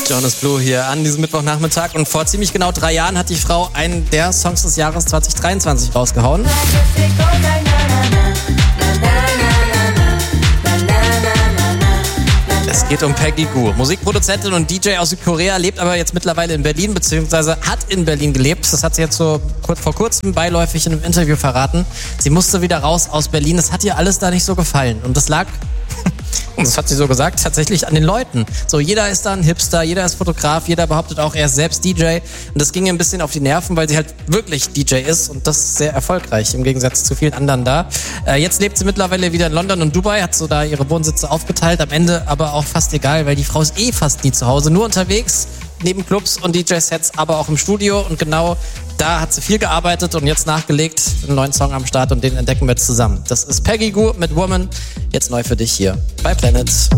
Jonas Blue hier an diesem Mittwochnachmittag und vor ziemlich genau 3 Jahren hat die Frau einen der Songs des Jahres 2023 rausgehauen. Es geht um Peggy Gou, Musikproduzentin und DJ aus Südkorea, lebt aber jetzt mittlerweile in Berlin, beziehungsweise hat in Berlin gelebt. Das hat sie jetzt so vor kurzem beiläufig in einem Interview verraten. Sie musste wieder raus aus Berlin. Das hat ihr alles da nicht so gefallen. Und das lag, und das hat sie so gesagt, tatsächlich an den Leuten. So, jeder ist da ein Hipster, jeder ist Fotograf, jeder behauptet auch, er ist selbst DJ. Und das ging ihr ein bisschen auf die Nerven, weil sie halt wirklich DJ ist und das sehr erfolgreich, im Gegensatz zu vielen anderen da. Jetzt lebt sie mittlerweile wieder in London und Dubai, hat so da ihre Wohnsitze aufgeteilt, am Ende aber auch fast egal, weil die Frau ist fast nie zu Hause, nur unterwegs, neben Clubs und DJ-Sets, aber auch im Studio und genau da hat sie viel gearbeitet und jetzt nachgelegt, einen neuen Song am Start und den entdecken wir jetzt zusammen. Das ist Peggy Gou mit Woman, jetzt neu für dich hier bei Planet.